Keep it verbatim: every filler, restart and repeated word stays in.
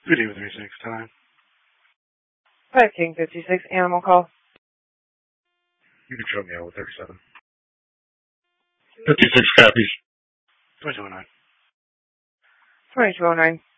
Good day with three six time. five King fifty-six, animal call. You can show me out with thirty-seven. fifty-six copies. twenty-two oh nine. twenty-two oh nine.